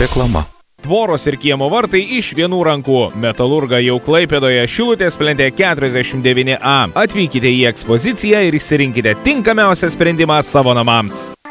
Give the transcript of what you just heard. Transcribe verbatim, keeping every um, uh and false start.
Reklama. Tvoros ir kiemo vartai iš vienų rankų. Metalurga jau Klaipėdoje, Šilutės plente keturiasdešimt devyni A. Atvykite į ekspoziciją ir išsirinkite tinkamiausią sprendimą savo namams.